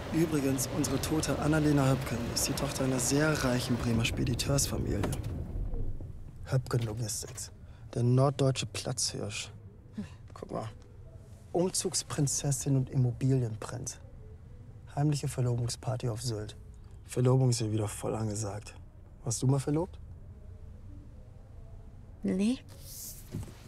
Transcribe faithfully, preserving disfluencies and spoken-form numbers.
Übrigens, unsere tote Annalena Höpken ist die Tochter einer sehr reichen Bremer Spediteursfamilie. Höpken Logistics, der norddeutsche Platzhirsch. Guck mal, Umzugsprinzessin und Immobilienprinz. Heimliche Verlobungsparty auf Sylt. Verlobung ist ja wieder voll angesagt. Warst du mal verlobt? Nee.